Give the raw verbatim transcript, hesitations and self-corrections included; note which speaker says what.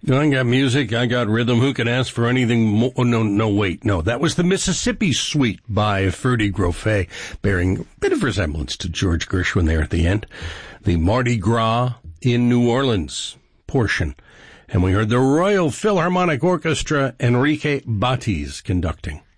Speaker 1: I got music, I got rhythm. Who can ask for anything more? Oh, no, no, wait, no. That was the Mississippi Suite by Ferdy Groffet, bearing a bit of resemblance to George Gershwin there at the end. The Mardi Gras in New Orleans portion. And we heard the Royal Philharmonic Orchestra, Enrique Batiz conducting.